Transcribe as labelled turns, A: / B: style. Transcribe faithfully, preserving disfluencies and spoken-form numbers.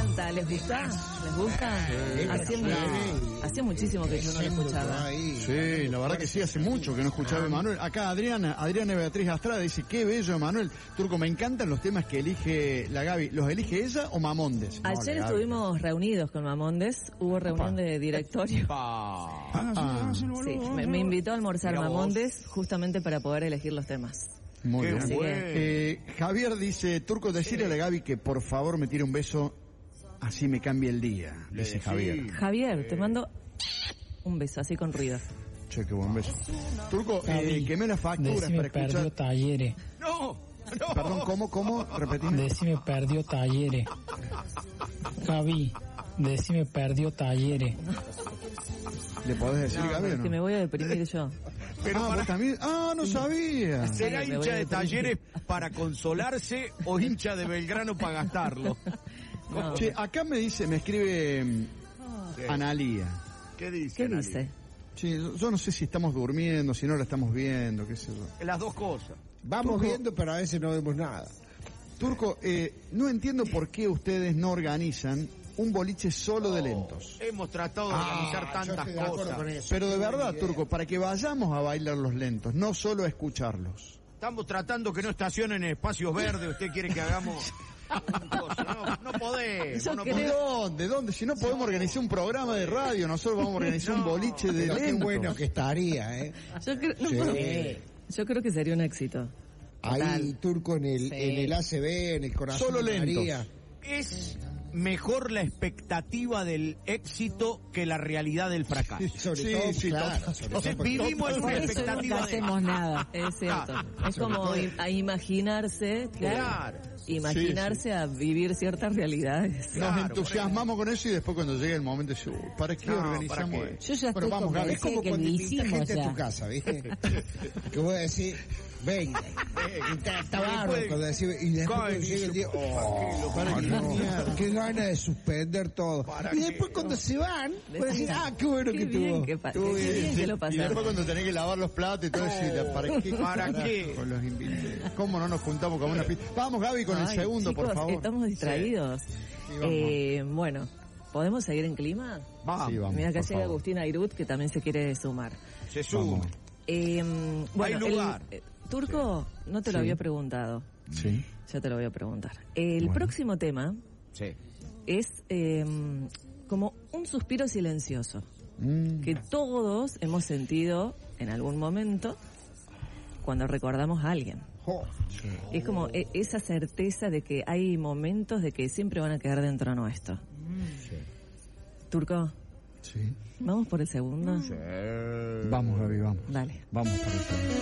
A: encanta. ¿Les gusta? ¿Les gusta?
B: Sí,
A: Hacía,
B: sí.
A: mu- hacía muchísimo que yo no lo escuchaba.
B: Sí, la verdad que sí, hace mucho que no escuchaba a Emanuel. Acá Adriana, Adriana Beatriz Astrada dice, qué bello Emanuel. Turco, me encantan los temas que elige la Gaby. ¿Los elige ella o Mamondes?
A: Ayer
B: No,
A: estuvimos reunidos con Mamondes, hubo reunión
B: Opa.
A: de directorio.
C: Pa.
B: Ah,
A: Sí, me, me invitó a almorzar
C: Mira vos.
A: Mamondes justamente para poder elegir los temas.
B: muy
C: Qué
B: bien.
A: Así
C: bueno.
A: que-
B: Eh, Javier dice, Turco, decirle a la Gaby que por favor me tire un beso, así me cambia el día,
C: Le
B: dice
C: decí.
B: Javier.
A: Javier, te mando un beso así con ruido.
B: Che, qué buen beso. Turco, eh,
D: Gaby,
B: quemé las facturas
D: decime
B: para
D: perdió
B: escuchar...
D: talleres.
C: No, no.
B: Perdón, ¿cómo, cómo? Repetime.
D: Decime perdió talleres. Gaby, decime perdió talleres.
B: ¿Le podés decir,
A: No,
B: Gaby, o
A: es
B: no?
A: que me voy a deprimir yo.
C: Pero
B: ah,
C: para-
B: vos también... Ah, no sabía.
C: ¿Será
A: Sí, me voy
C: hincha
A: a
C: de
A: deprimir.
C: Talleres para consolarse o hincha de Belgrano para gastarlo?
A: No.
B: Che, acá me dice, me escribe mm,
C: Sí.
B: Analía.
C: ¿Qué dice?
A: ¿Qué
C: Analia?
A: dice?
B: Sí, yo, yo no sé si estamos durmiendo, si no la estamos viendo, qué sé yo.
C: Las dos cosas.
E: Vamos
B: Turco.
E: viendo, pero a veces no vemos nada.
B: Turco, eh, no entiendo por qué ustedes no organizan un boliche solo de lentos.
C: Hemos tratado de organizar
E: Ah, yo
C: tantas
E: estoy de acuerdo
C: cosas.
E: con eso.
B: Pero de
E: Qué buena
B: verdad,
E: idea.
B: Turco, para que vayamos a bailar los lentos, no solo a escucharlos.
C: Estamos tratando que no estacionen en espacios verdes. Usted quiere que hagamos un coso. No, no podemos.
A: Yo
C: no
A: creo-
B: ¿De
C: podemos.
B: dónde? ¿Dónde? Si no podemos organizar un programa de radio, nosotros vamos a organizar un
C: No,
B: boliche de
E: Pero qué
B: lentos.
E: bueno que estaría, ¿eh?
A: Yo, creo, no
E: Sí.
A: puedo- yo creo que sería un éxito.
E: Ahí,
A: Total.
E: Turco, en el,
A: Sí.
E: en el A C B, en el corazón
B: Solo
E: de
B: lentos.
E: María.
C: Es mejor la expectativa del éxito que la realidad del fracaso.
E: Sobre
B: Sí,
E: todo,
B: sí,
E: claro.
B: total.
E: sobre
C: O sea,
E: todo-
C: vivimos en
A: Por
C: una
A: eso
C: expectativa
A: nunca
C: de...
A: hacemos nada. Es cierto.
C: Ah,
A: Es como i- a imaginarse,
C: Claro.
A: imaginarse
B: Sí,
A: a vivir ciertas realidades.
B: Nos
C: Claro,
B: entusiasmamos con eso y después cuando llega el momento, decimos, ¿para qué
C: No,
B: organizamos
C: ¿para qué?
B: esto?
F: Yo ya
B: Bueno,
F: estoy
B: vamos, Gaby.
E: Es como
F: convencida que
E: cuando
F: lo
E: invita
F: hicimos
E: gente a
F: ya.
E: tu casa, ¿viste? Que voy a decir, venga. Y está, está bárbaro
C: Después-
E: cuando decís, y después
C: Gaby,
E: cuando llega el día, oh,
B: ¿para qué?
E: no, qué gana de suspender todo.
C: ¿Para
E: Y
C: qué?
E: después cuando se van, voy a decir, ah, qué bueno
A: Qué
E: que
A: bien
E: tuvo.
A: que pa-
E: Estuvo
A: qué bien que lo
B: Y
A: pasaron.
B: después cuando tenés que lavar los platos y todo eso, y ¿para qué?
C: ¿Para
B: carajo
C: qué?
B: Con los invitados? ¿Cómo no nos juntamos con una pista? Vamos, Gaby, con el
A: Ay,
B: segundo,
A: chicos,
B: por favor.
A: estamos distraídos.
B: Sí, vamos.
A: Eh, bueno, ¿podemos seguir en clima?
C: Vamos,
B: Sí, vamos,
A: Mira, acá
B: por
A: llega
B: favor.
A: Agustín Airut, que también se quiere sumar.
C: se suma.
B: Vamos.
A: Eh, bueno,
C: Hay lugar.
A: el- eh, Turco, no te lo
B: Sí.
A: había preguntado.
B: Sí.
A: Ya te lo voy a preguntar. El
B: Bueno.
A: próximo tema
C: Sí.
A: es eh, como un suspiro silencioso
B: Mm.
A: que todos hemos sentido en algún momento cuando recordamos a alguien.
E: Jo.
A: Es como e- esa certeza de que hay momentos de que siempre van a quedar dentro nuestro. Turco,
B: Sí.
A: ¿vamos por el segundo?
B: Vamos, Gaby, vamos.
A: Dale.
B: Vamos por el segundo.